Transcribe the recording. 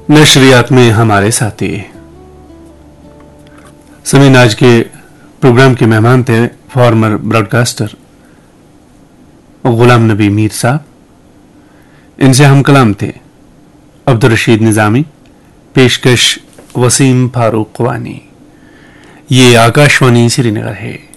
नशरियात में हमारे साथी समीन आज के प्रोग्राम के मेहमान थे फॉर्मर ब्रॉडकास्टर गुलाम नबी मीर साहब। इनसे हम कलाम थे अब्दुल रशीद निजामी, पेशकश वसीम फारूक वानी। ये आकाशवाणी श्रीनगर है।